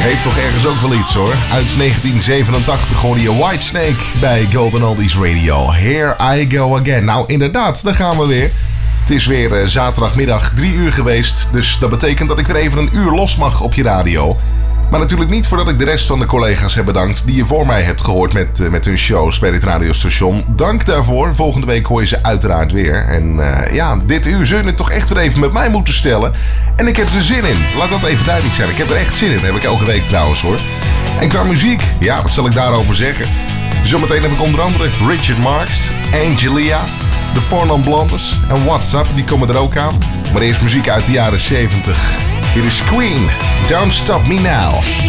Heeft toch ergens ook wel iets hoor. Uit 1987 hoorde je Whitesnake bij Golden Oldies Radio. Here I go again. Nou inderdaad, daar gaan we weer. Het is weer zaterdagmiddag 3 uur geweest. Dus dat betekent dat ik weer even een uur los mag op je radio. Maar natuurlijk niet voordat ik de rest van de collega's heb bedankt die je voor mij hebt gehoord met hun shows bij dit radiostation. Dank daarvoor. Volgende week hoor je ze uiteraard weer. En dit uur zul je het toch echt weer even met mij moeten stellen. En ik heb er zin in. Laat dat even duidelijk zijn. Ik heb er echt zin in. Dat heb ik elke week trouwens hoor. En qua muziek, ja, wat zal ik daarover zeggen? Zometeen heb ik onder andere Richard Marx, Angelia, de Four Non Blondes en What's Up. Die komen er ook aan. Maar eerst muziek uit de jaren 70. Hier is Queen, Don't Stop Me Now.